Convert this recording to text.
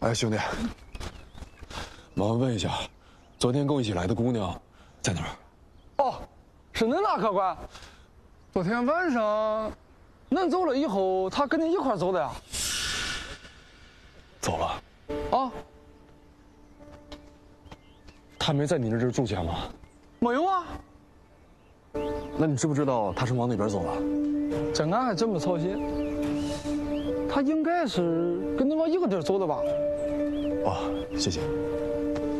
哎，兄弟，麻烦问一下，昨天跟我一起来的姑娘在哪儿？ 哦，是恁那客官。昨天晚上，恁走了以后，他跟你一块儿走的呀？ 走了。 啊？ 他没在你这儿住下吗？ 没有啊。 那你知不知道他是往哪边走了？ 这俺还真不操心。他应该是跟恁往一个地儿走的吧？ 哦，谢谢。